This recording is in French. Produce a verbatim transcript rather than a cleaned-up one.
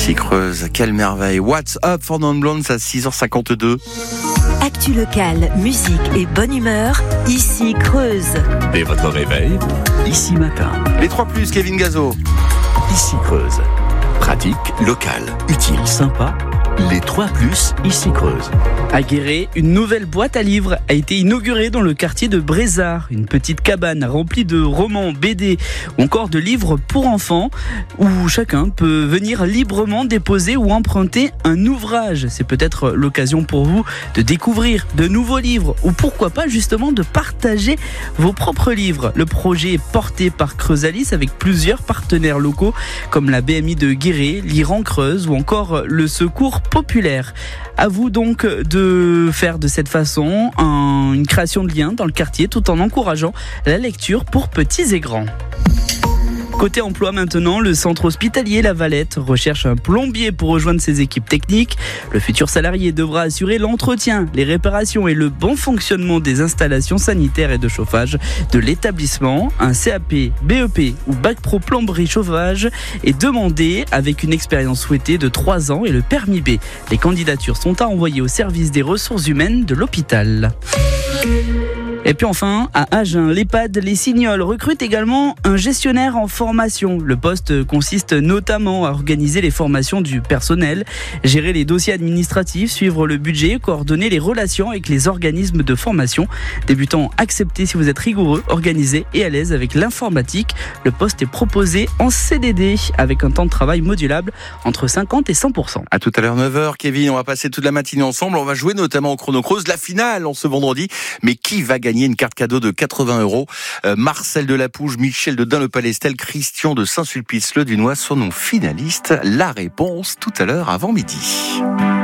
Ici Creuse, quelle merveille. What's up for non-blondes à six heures cinquante-deux. Actu locale, musique et bonne humeur, ici Creuse. Dès votre réveil, ici matin. Les trois plus, Kevin Gazo. Ici Creuse. Pratique, local, utile, sympa. Les trois plus, ici Creuse. À Guéret, une nouvelle boîte à livres a été inaugurée dans le quartier de Brézard. Une petite cabane remplie de romans, B D ou encore de livres pour enfants où chacun peut venir librement déposer ou emprunter un ouvrage. C'est peut-être l'occasion pour vous de découvrir de nouveaux livres ou pourquoi pas justement de partager vos propres livres. Le projet est porté par Creusalis avec plusieurs partenaires locaux comme la B M I de Guéret, Lire en Creuse ou encore le Secours populaire. À vous donc de faire de cette façon un, une création de liens dans le quartier tout en encourageant la lecture pour petits et grands. Côté emploi maintenant, le centre hospitalier La Valette recherche un plombier pour rejoindre ses équipes techniques. Le futur salarié devra assurer l'entretien, les réparations et le bon fonctionnement des installations sanitaires et de chauffage de l'établissement. Un C A P, B E P ou Bac Pro plomberie chauffage est demandé avec une expérience souhaitée de trois ans et le permis B. Les candidatures sont à envoyer au service des ressources humaines de l'hôpital. Et puis enfin, à Agen, l'EHPAD Les Signoles recrute également un gestionnaire en formation. Le poste consiste notamment à organiser les formations du personnel, gérer les dossiers administratifs, suivre le budget, coordonner les relations avec les organismes de formation. Débutant accepté si vous êtes rigoureux, organisé et à l'aise avec l'informatique. Le poste est proposé en C D D avec un temps de travail modulable entre cinquante et cent pour cent. À tout à l'heure, neuf heures, Kevin. On va passer toute la matinée ensemble. On va jouer notamment au Chrono Creuse, la finale en ce vendredi. Mais qui va gagner une carte cadeau de quatre-vingts euros. Euh, Marcel de Lapouge, Michel de Dain-le-Palestel, Christian de Saint-Sulpice-le-Dunois sont nos finalistes. La réponse tout à l'heure avant midi.